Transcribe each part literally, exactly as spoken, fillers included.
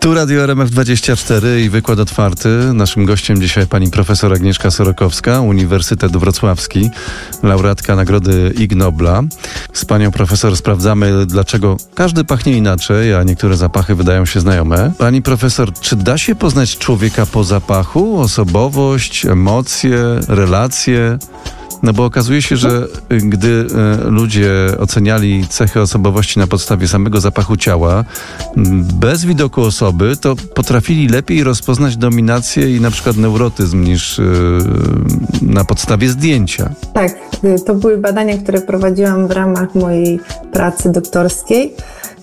Tu Radio R M F dwadzieścia cztery i wykład otwarty. Naszym gościem dzisiaj pani profesor Agnieszka Sorokowska, Uniwersytet Wrocławski, laureatka Nagrody Ig Nobla. Z panią profesor sprawdzamy, dlaczego każdy pachnie inaczej, a niektóre zapachy wydają się znajome. Pani profesor, czy da się poznać człowieka po zapachu? Osobowość, emocje, relacje? No bo okazuje się, że gdy e, ludzie oceniali cechy osobowości na podstawie samego zapachu ciała, bez widoku osoby, to potrafili lepiej rozpoznać dominację i na przykład neurotyzm niż e, na podstawie zdjęcia. Tak, to były badania, które prowadziłam w ramach mojej pracy doktorskiej.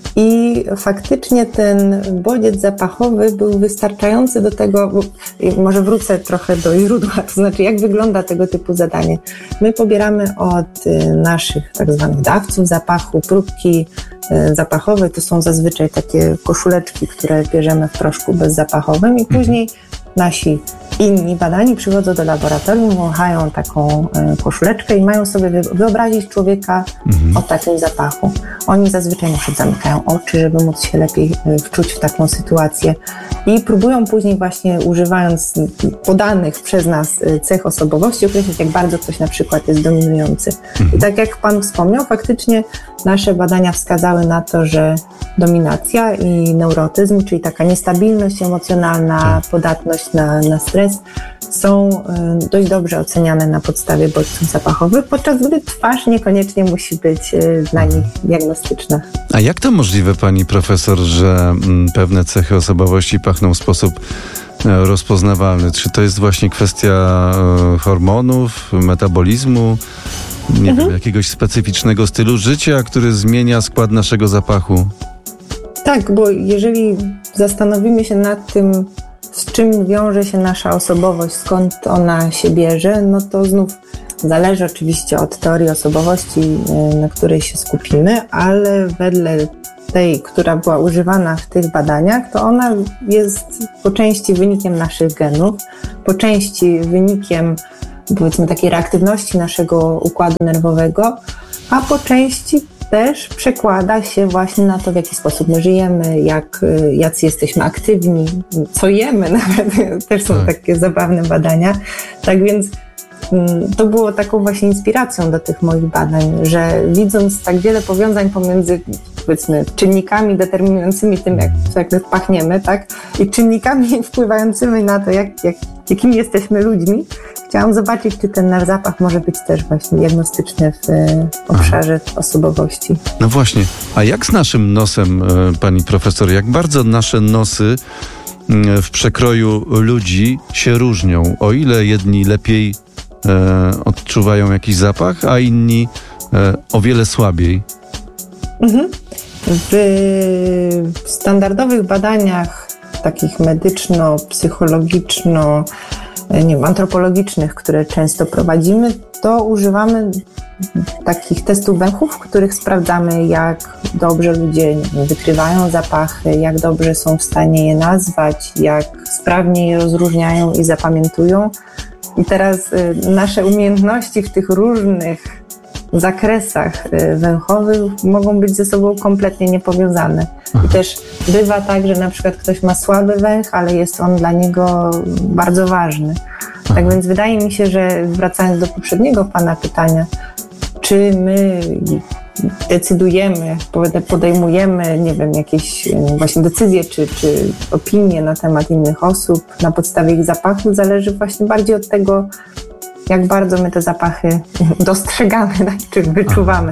I faktycznie ten bodziec zapachowy był wystarczający do tego, bo może wrócę trochę do źródła, to znaczy jak wygląda tego typu zadanie. My pobieramy od naszych tak zwanych dawców zapachu próbki zapachowe, to są zazwyczaj takie koszuleczki, które bierzemy w proszku bezzapachowym i później nasi inni badani przychodzą do laboratorium, wąchają taką koszuleczkę i mają sobie wyobrazić człowieka mhm. o takim zapachu. Oni zazwyczaj na przykład zamykają oczy, żeby móc się lepiej wczuć w taką sytuację i próbują później właśnie używając podanych przez nas cech osobowości określić, jak bardzo ktoś na przykład jest dominujący. Mhm. I tak jak pan wspomniał, faktycznie nasze badania wskazały na to, że dominacja i neurotyzm, czyli taka niestabilność emocjonalna, tak. podatność na, na stres są dość dobrze oceniane na podstawie bodźców zapachowych, podczas gdy twarz niekoniecznie musi być dla nich diagnostyczna. A jak to możliwe, pani profesor, że pewne cechy osobowości pachną w sposób rozpoznawalny? Czy to jest właśnie kwestia hormonów, metabolizmu, nie mhm. wiem, jakiegoś specyficznego stylu życia, który zmienia skład naszego zapachu? Tak, bo jeżeli zastanowimy się nad tym, z czym wiąże się nasza osobowość, skąd ona się bierze, no to znów zależy oczywiście od teorii osobowości, na której się skupimy, ale wedle tej, która była używana w tych badaniach, to ona jest po części wynikiem naszych genów, po części wynikiem, powiedzmy, takiej reaktywności naszego układu nerwowego, a po części też przekłada się właśnie na to, w jaki sposób my żyjemy, jak, jacy jesteśmy aktywni, co jemy nawet. Też są tak. takie zabawne badania. Tak więc to było taką właśnie inspiracją do tych moich badań, że widząc tak wiele powiązań pomiędzy, powiedzmy, czynnikami determinującymi tym, jak, jak pachniemy, tak, i czynnikami wpływającymi na to, jak, jak, jakimi jesteśmy ludźmi, chciałam zobaczyć, czy ten nasz zapach może być też właśnie diagnostyczny w obszarze Aha. osobowości. No właśnie, a jak z naszym nosem, pani profesor, jak bardzo nasze nosy w przekroju ludzi się różnią? O ile jedni lepiej e, odczuwają jakiś zapach, a inni e, o wiele słabiej? Mhm. W standardowych badaniach takich medyczno-psychologiczno nie wiem, antropologicznych, które często prowadzimy, to używamy takich testów węchów, w których sprawdzamy, jak dobrze ludzie nie wiem, wykrywają zapachy, jak dobrze są w stanie je nazwać, jak sprawnie je rozróżniają i zapamiętują. I teraz y, nasze umiejętności w tych różnych zakresach węchowych mogą być ze sobą kompletnie niepowiązane. Aha. I też bywa tak, że na przykład ktoś ma słaby węch, ale jest on dla niego bardzo ważny. Aha. Tak więc wydaje mi się, że wracając do poprzedniego pana pytania, czy my decydujemy, podejmujemy, nie wiem, jakieś właśnie decyzje czy, czy opinie na temat innych osób na podstawie ich zapachu, zależy właśnie bardziej od tego, jak bardzo my te zapachy dostrzegamy, tak, czy wyczuwamy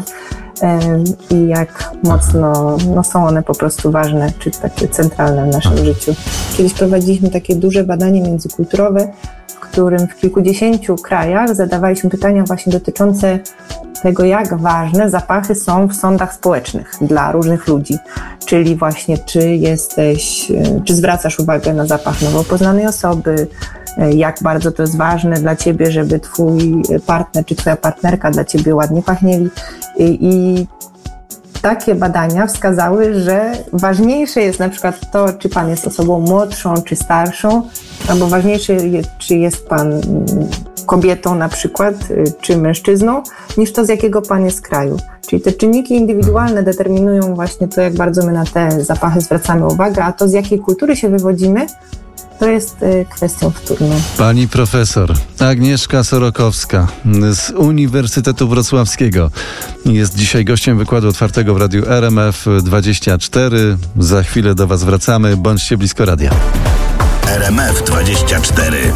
i jak mocno no, są one po prostu ważne, czy takie centralne w naszym życiu. Kiedyś prowadziliśmy takie duże badanie międzykulturowe, w którym w kilkudziesięciu krajach zadawaliśmy pytania właśnie dotyczące tego, jak ważne zapachy są w sądach społecznych dla różnych ludzi. Czyli właśnie, czy jesteś, czy zwracasz uwagę na zapach nowo poznanej osoby, jak bardzo to jest ważne dla ciebie, żeby twój partner czy twoja partnerka dla ciebie ładnie pachnieli. I, i takie badania wskazały, że ważniejsze jest na przykład to, czy pan jest osobą młodszą, czy starszą, albo ważniejsze, czy jest pan kobietą na przykład, czy mężczyzną, niż to, z jakiego pan jest kraju. Czyli te czynniki indywidualne determinują właśnie to, jak bardzo my na te zapachy zwracamy uwagę, a to, z jakiej kultury się wywodzimy, to jest kwestią wtórną. Pani profesor Agnieszka Sorokowska z Uniwersytetu Wrocławskiego jest dzisiaj gościem wykładu otwartego w Radiu R M F dwadzieścia cztery. Za chwilę do Was wracamy. Bądźcie blisko radia. R M F dwadzieścia cztery.